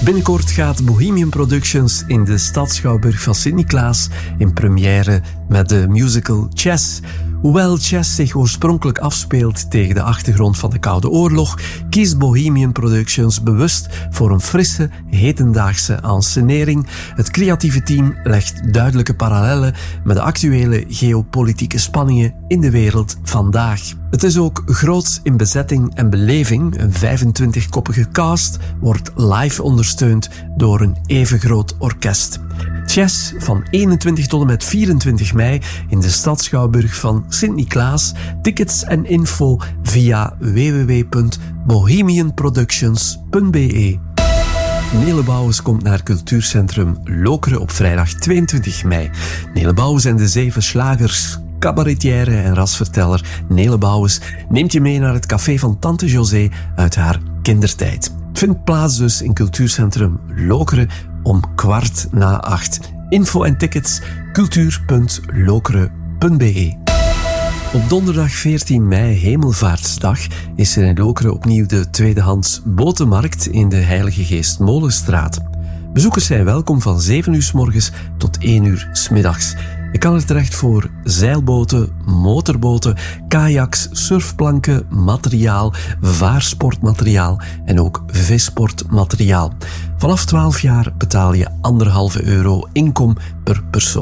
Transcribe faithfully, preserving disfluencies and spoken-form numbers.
Binnenkort gaat Bohemian Productions in de Stadsschouwburg van Sint-Niklaas in première met de musical Chess. Hoewel Chess zich oorspronkelijk afspeelt tegen de achtergrond van de Koude Oorlog, kiest Bohemian Productions bewust voor een frisse, hedendaagse ansenering. Het creatieve team legt duidelijke parallellen met de actuele geopolitieke spanningen in de wereld vandaag. Het is ook groot in bezetting en beleving. Een vijfentwintigkoppige cast wordt live ondersteund door een even groot orkest. Chess van eenentwintig tot en met vierentwintig mei in de Stadsschouwburg van Sint-Niklaas. Tickets en info via w w w punt bohemian productions punt b e. Nele Bouwens komt naar cultuurcentrum Lokeren op vrijdag tweeëntwintig mei. Nele Bouwens en de zeven slagers, cabaretière en rasverteller Nele Bouwens neemt je mee naar het café van Tante José uit haar kindertijd. Het vindt plaats dus in cultuurcentrum Lokeren om kwart na acht. Info en tickets cultuur punt lokeren punt b e. Op donderdag veertien mei, Hemelvaartsdag, is er in Lokeren opnieuw de tweedehands botenmarkt in de Heilige Geest Molenstraat. Bezoekers zijn welkom van zeven uur 's morgens tot één uur 's middags. Je kan er terecht voor zeilboten, motorboten, kajaks, surfplanken, materiaal, vaarsportmateriaal en ook vissportmateriaal. Vanaf twaalf jaar betaal je anderhalve euro inkom per persoon.